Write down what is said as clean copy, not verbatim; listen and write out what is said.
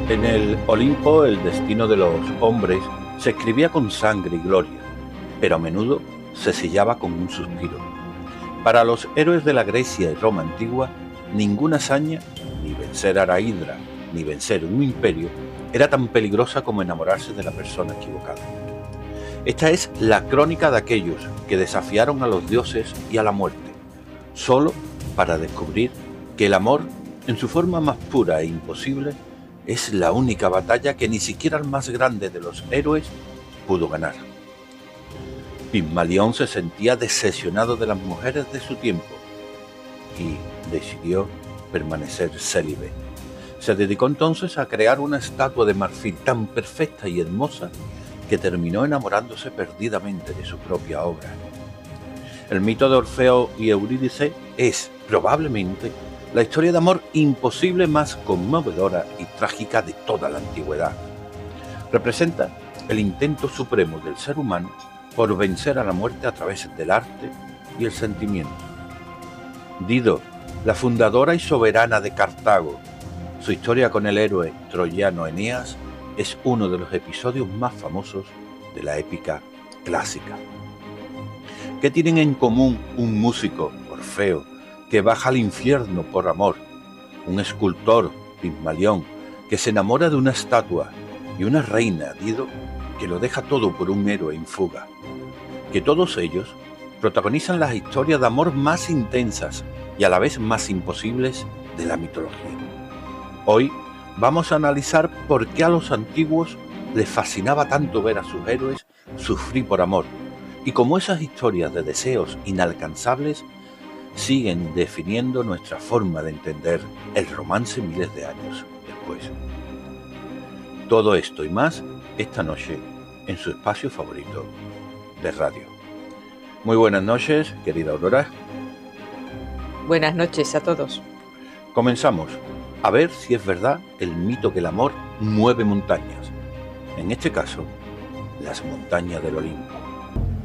En el Olimpo el destino de los hombres se escribía con sangre y gloria, pero a menudo se sellaba con un suspiro. Para los héroes de la Grecia y Roma antigua, ninguna hazaña, ni vencer a la Hidra, ni vencer un imperio, era tan peligrosa como enamorarse de la persona equivocada. Esta es la crónica de aquellos que desafiaron a los dioses y a la muerte, solo para descubrir que el amor, en su forma más pura e imposible, es la única batalla que ni siquiera el más grande de los héroes pudo ganar. Pigmalión se sentía decepcionado de las mujeres de su tiempo y decidió permanecer célibe. Se dedicó entonces a crear una estatua de marfil tan perfecta y hermosa que terminó enamorándose perdidamente de su propia obra. El mito de Orfeo y Eurídice es, probablemente, la historia de amor imposible más conmovedora y trágica de toda la antigüedad. Representa el intento supremo del ser humano por vencer a la muerte a través del arte y el sentimiento. Dido, la fundadora y soberana de Cartago, su historia con el héroe troyano Eneas es uno de los episodios más famosos de la épica clásica. ¿Qué tienen en común un músico, Orfeo, que baja al infierno por amor, un escultor, Pigmalión, que se enamora de una estatua, y una reina, Dido, que lo deja todo por un héroe en fuga? Que todos ellos protagonizan las historias de amor más intensas y a la vez más imposibles de la mitología. Hoy vamos a analizar por qué a los antiguos les fascinaba tanto ver a sus héroes sufrir por amor, y cómo esas historias de deseos inalcanzables siguen definiendo nuestra forma de entender el romance miles de años después. Todo esto y más esta noche en su espacio favorito de radio. Muy buenas noches, querida Aurora. Buenas noches a todos. Comenzamos a ver si es verdad el mito que el amor mueve montañas. En este caso, las montañas del Olimpo.